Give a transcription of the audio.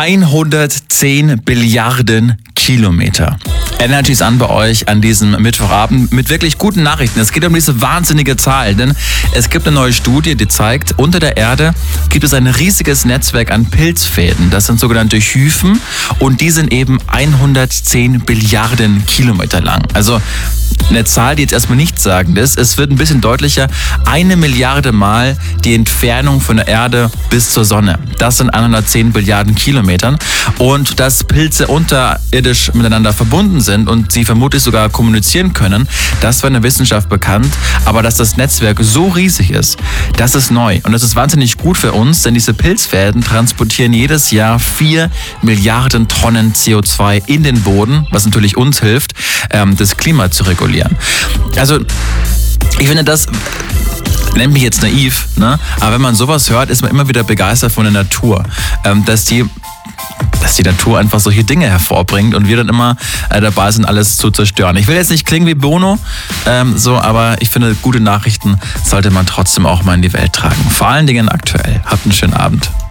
110 Billiarden Kilometer. Energy ist an bei euch an diesem Mittwochabend mit wirklich guten Nachrichten. Es geht um diese wahnsinnige Zahl, denn es gibt eine neue Studie, die zeigt, unter der Erde gibt es ein riesiges Netzwerk an Pilzfäden. Das sind sogenannte Hyphen und die sind eben 110 Billiarden Kilometer lang. Also eine Zahl, die jetzt erstmal nichtssagend ist. Es wird ein bisschen deutlicher. 1 Milliarde Mal die Entfernung von der Erde bis zur Sonne. Das sind 110 Billiarden Kilometern. Und dass Pilze unterirdisch miteinander verbunden sind und sie vermutlich sogar kommunizieren können, das war in der Wissenschaft bekannt. Aber dass das Netzwerk so riesig ist, das ist neu. Und das ist wahnsinnig gut für uns, denn diese Pilzfäden transportieren jedes Jahr 4 Milliarden Tonnen CO2 in den Boden, was natürlich uns hilft, das Klima zu regulieren. Also, ich finde, das nennt mich jetzt naiv, ne? Aber wenn man sowas hört, ist man immer wieder begeistert von der Natur, dass die Natur einfach solche Dinge hervorbringt und wir dann immer dabei sind, alles zu zerstören. Ich will jetzt nicht klingen wie Bono, aber ich finde, gute Nachrichten sollte man trotzdem auch mal in die Welt tragen. Vor allen Dingen aktuell. Habt einen schönen Abend.